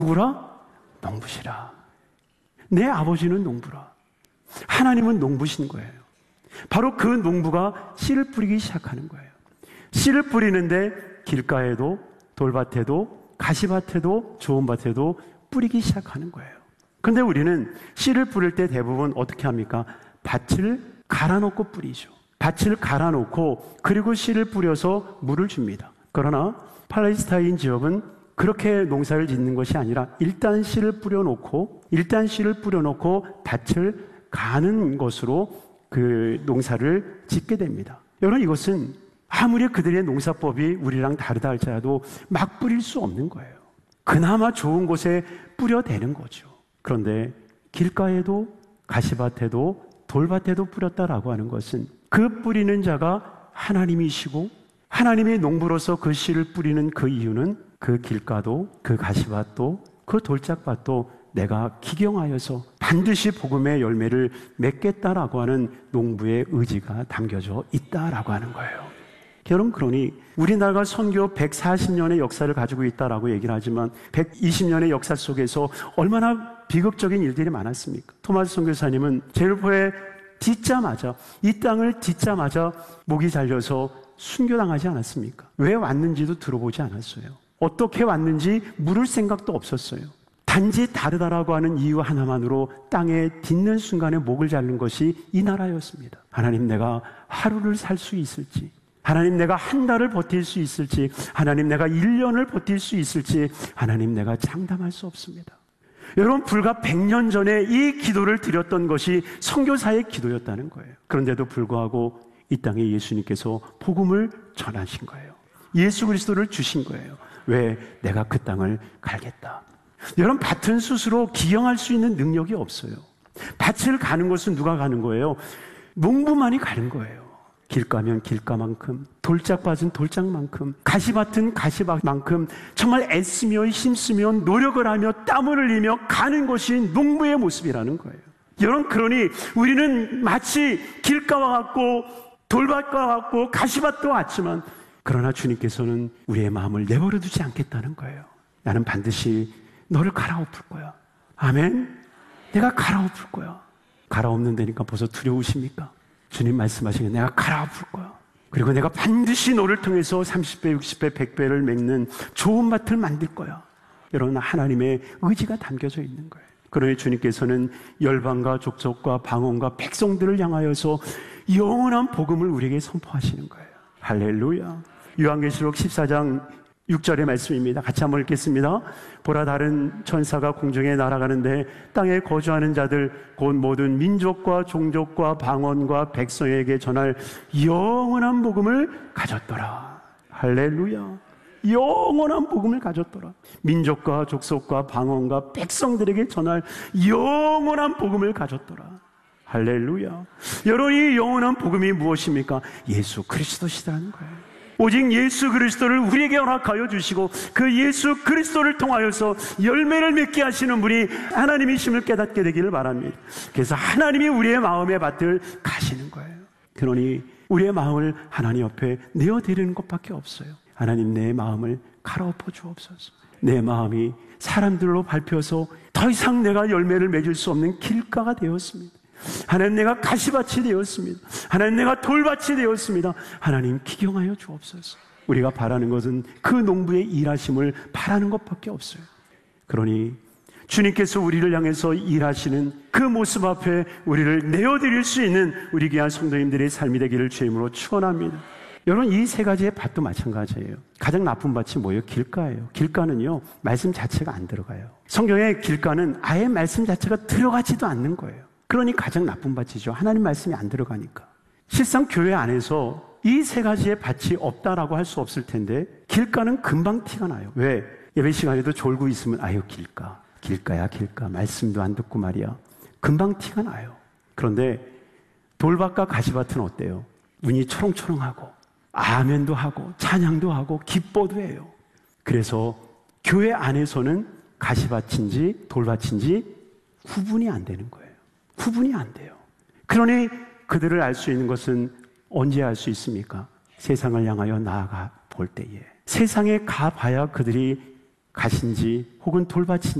누구라? 농부시라. 내 아버지는 농부라. 하나님은 농부신 거예요. 바로 그 농부가 씨를 뿌리기 시작하는 거예요. 씨를 뿌리는데 길가에도 돌밭에도 가시밭에도 좋은 밭에도 뿌리기 시작하는 거예요. 그런데 우리는 씨를 뿌릴 때 대부분 어떻게 합니까? 밭을 갈아놓고 뿌리죠. 밭을 갈아놓고 그리고 씨를 뿌려서 물을 줍니다. 그러나 팔레스타인 지역은 그렇게 농사를 짓는 것이 아니라 일단 씨를 뿌려놓고 밭을 가는 것으로 그 농사를 짓게 됩니다. 여러분, 이것은 아무리 그들의 농사법이 우리랑 다르다 할지라도 막 뿌릴 수 없는 거예요. 그나마 좋은 곳에 뿌려대는 거죠. 그런데 길가에도 가시밭에도 돌밭에도 뿌렸다라고 하는 것은 그 뿌리는 자가 하나님이시고 하나님의 농부로서 그 씨를 뿌리는 그 이유는 그 길가도 그 가시밭도 그 돌짝밭도 내가 기경하여서 반드시 복음의 열매를 맺겠다라고 하는 농부의 의지가 담겨져 있다라고 하는 거예요. 여러분, 그러니 우리나라가 선교 140년의 역사를 가지고 있다라고 얘기를 하지만 120년의 역사 속에서 얼마나 비극적인 일들이 많았습니까? 토마스 선교사님은 제일포에 짓자마자, 이 땅을 짓자마자 목이 잘려서 순교당하지 않았습니까? 왜 왔는지도 들어보지 않았어요. 어떻게 왔는지 물을 생각도 없었어요. 단지 다르다라고 하는 이유 하나만으로 땅에 딛는 순간에 목을 자른 것이 이 나라였습니다. 하나님, 내가 하루를 살 수 있을지, 하나님, 내가 한 달을 버틸 수 있을지, 하나님, 내가 1년을 버틸 수 있을지, 하나님, 내가 장담할 수 없습니다. 여러분, 불과 100년 전에 이 기도를 드렸던 것이 선교사의 기도였다는 거예요. 그런데도 불구하고 이 땅에 예수님께서 복음을 전하신 거예요. 예수 그리스도를 주신 거예요. 왜? 내가 그 땅을 갈겠다. 여러분, 밭은 스스로 기경할 수 있는 능력이 없어요. 밭을 가는 것은 누가 가는 거예요? 농부만이 가는 거예요. 길가면 길가만큼, 돌짝밭은 돌짝만큼, 가시밭은 가시밭만큼 정말 애쓰며 힘쓰며 노력을 하며 땀을 흘리며 가는 것이 농부의 모습이라는 거예요. 여러분, 그러니 우리는 마치 길가와 같고 돌밭과 같고 가시밭과 같지만, 그러나 주님께서는 우리의 마음을 내버려 두지 않겠다는 거예요. 나는 반드시 너를 갈아엎을 거야. 아멘? 내가 갈아엎을 거야. 갈아엎는 데니까 벌써 두려우십니까? 주님 말씀하시는 내가 갈아엎을 거야. 그리고 내가 반드시 너를 통해서 30배, 60배, 100배를 맺는 좋은 밭을 만들 거야. 이런 하나님의 의지가 담겨져 있는 거예요. 그러니 주님께서는 열방과 족속과 방언과 백성들을 향하여서 영원한 복음을 우리에게 선포하시는 거예요. 할렐루야. 요한계시록 14장 6절의 말씀입니다. 같이 한번 읽겠습니다. 보라, 다른 천사가 공중에 날아가는데 땅에 거주하는 자들 곧 모든 민족과 종족과 방언과 백성에게 전할 영원한 복음을 가졌더라. 할렐루야. 영원한 복음을 가졌더라. 민족과 족속과 방언과 백성들에게 전할 영원한 복음을 가졌더라. 할렐루야. 여러분, 이 영원한 복음이 무엇입니까? 예수 그리스도시라는 거예요. 오직 예수 그리스도를 우리에게 허락하여 주시고 그 예수 그리스도를 통하여서 열매를 맺게 하시는 분이 하나님이심을 깨닫게 되기를 바랍니다. 그래서 하나님이 우리의 마음의 밭을 가시는 거예요. 그러니 우리의 마음을 하나님 옆에 내어드리는 것밖에 없어요. 하나님, 내 마음을 갈아엎어 주옵소서. 내 마음이 사람들로 밟혀서 더 이상 내가 열매를 맺을 수 없는 길가가 되었습니다. 하나님, 내가 가시밭이 되었습니다. 하나님, 내가 돌밭이 되었습니다. 하나님, 기경하여 주옵소서. 우리가 바라는 것은 그 농부의 일하심을 바라는 것밖에 없어요. 그러니 주님께서 우리를 향해서 일하시는 그 모습 앞에 우리를 내어드릴 수 있는 우리 귀한 성도님들의 삶이 되기를 주임으로 축원합니다. 여러분, 이 세 가지의 밭도 마찬가지예요. 가장 나쁜 밭이 뭐예요? 길가예요. 길가는요, 말씀 자체가 안 들어가요. 성경의 길가는 아예 말씀 자체가 들어가지도 않는 거예요. 그러니 가장 나쁜 밭이죠. 하나님 말씀이 안 들어가니까. 실상 교회 안에서 이 세 가지의 밭이 없다라고 할 수 없을 텐데 길가는 금방 티가 나요. 왜? 예배 시간에도 졸고 있으면 아유, 길가야 길가. 말씀도 안 듣고 말이야. 금방 티가 나요. 그런데 돌밭과 가시밭은 어때요? 눈이 초롱초롱하고 아멘도 하고 찬양도 하고 기뻐도 해요. 그래서 교회 안에서는 가시밭인지 돌밭인지 구분이 안 되는 거예요. 구분이 안 돼요. 그러니 그들을 알 수 있는 것은 언제 알 수 있습니까? 세상을 향하여 나아가 볼 때에. 세상에 가봐야 그들이 가신지 혹은 돌밭인지